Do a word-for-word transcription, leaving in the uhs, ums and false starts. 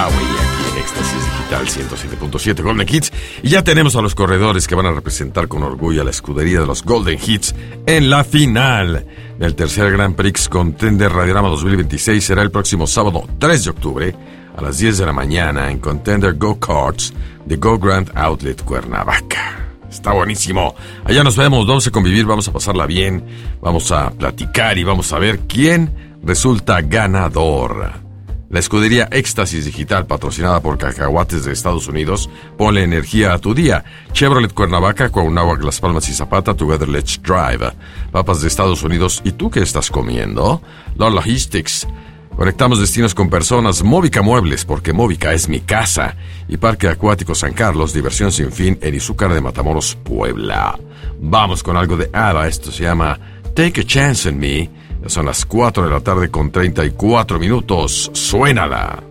Howie aquí en Éxtasis Digital ciento siete punto siete Golden Hits. Y ya tenemos a los corredores que van a representar con orgullo a la escudería de los Golden Hits en la final del tercer Grand Prix Contender Radiorama dos mil veintiséis. Será el próximo sábado tres de octubre a las diez de la mañana en Contender Go-Karts de Go Grand Outlet Cuernavaca. Está buenísimo. Allá nos vemos, vamos a convivir, vamos a pasarla bien, vamos a platicar y vamos a ver quién resulta ganador. La escudería Éxtasis Digital, patrocinada por Cacahuates de Estados Unidos, ponle energía a tu día. Chevrolet Cuernavaca, Cuauhnáhuac, Las Palmas y Zapata, Together Let's Drive. Papas de Estados Unidos, ¿y tú qué estás comiendo? Lord Logistics. Conectamos destinos con personas. Móvica Muebles, porque Móvica es mi casa. Y Parque Acuático San Carlos, diversión sin fin en Izúcar de Matamoros, Puebla. Vamos con algo de ABBA. Esto se llama Take a Chance on Me. Ya son las cuatro de la tarde con treinta y cuatro minutos. Suénala.